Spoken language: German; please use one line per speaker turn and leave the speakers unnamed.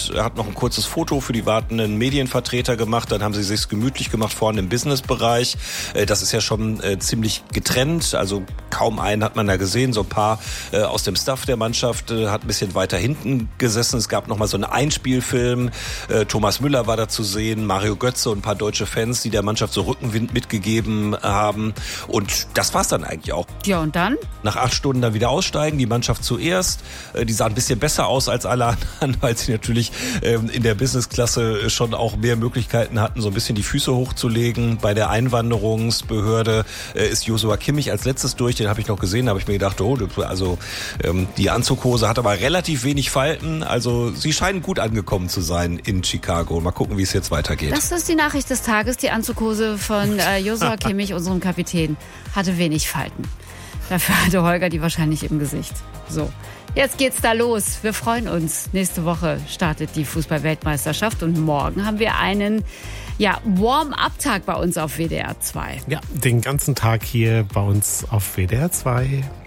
hat noch ein kurzes Foto für die wartenden Medienvertreter gemacht. Dann haben sie sich's gemütlich gemacht vorne im Businessbereich. Das ist ja schon ziemlich getrennt. Also kaum einen hat man da gesehen. So ein paar aus dem Staff der Mannschaft hat ein bisschen weiter hinten gesessen. Es gab noch mal so einen Einspielfilm. Thomas Müller war da zu sehen, Mario Götze und ein paar deutsche Fans, die der Mannschaft so Rückenwind mitgegeben haben. Und das war's dann eigentlich auch.
Ja, und dann?
Nach 8 Stunden dann wieder aussteigen, die Mannschaft zuerst. Die sah ein bisschen besser aus als alle anderen, weil sie natürlich in der Businessklasse schon auch mehr Möglichkeiten hatten, so ein bisschen die Füße hochzulegen. Bei der Einwanderungsbehörde ist Joshua Kimmich als letztes durch. Den habe ich noch gesehen, da habe ich mir gedacht, die Anzughose hat aber relativ wenig Falten. Also sie scheinen gut angekommen zu sein in Chicago. Mal gucken, wie es jetzt weitergeht.
Das ist die Nachricht des Tages. Die Anzughose von Joshua Kimmich, unserem Kapitän, hatte wenig Falten. Dafür hatte Holger die wahrscheinlich im Gesicht. So, jetzt geht's da los. Wir freuen uns. Nächste Woche startet die Fußball-Weltmeisterschaft und morgen haben wir einen Warm-up-Tag bei uns auf WDR 2.
Ja, den ganzen Tag hier bei uns auf WDR 2.